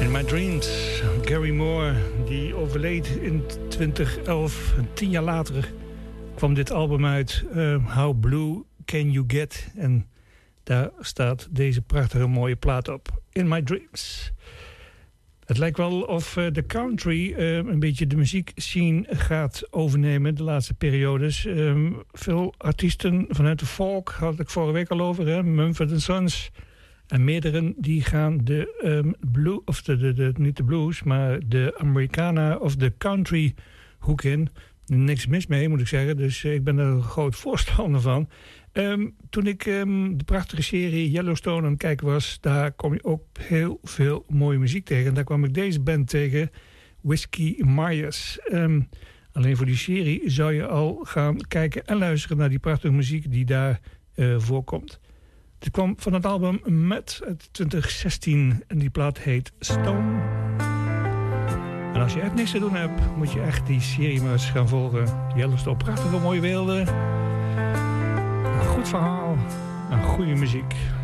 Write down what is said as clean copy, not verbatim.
In My Dreams, Gary Moore, die overleed in 2011. 10 jaar later kwam dit album uit, How Blue Can You Get? En daar staat deze prachtige mooie plaat op, In My Dreams. Het lijkt wel of de country een beetje de muziekscene gaat overnemen de laatste periodes. Veel artiesten vanuit de folk, had ik vorige week al over, hè? Mumford & Sons. En meerdere die gaan de blues, of niet de blues, maar de Americana of de country hoek in. Niks mis mee, moet ik zeggen. Dus ik ben er een groot voorstander van. Toen ik de prachtige serie Yellowstone aan het kijken was, daar kom je ook heel veel mooie muziek tegen. En daar kwam ik deze band tegen, Whiskey Myers. Alleen voor die serie zou je al gaan kijken en luisteren naar die prachtige muziek die daar voorkomt. Het kwam van het album Mud uit 2016 en die plaat heet Stone. En als je echt niks te doen hebt, moet je echt die serie maar eens gaan volgen. Yellowstone, prachtige mooie beelden, een goed verhaal en goede muziek.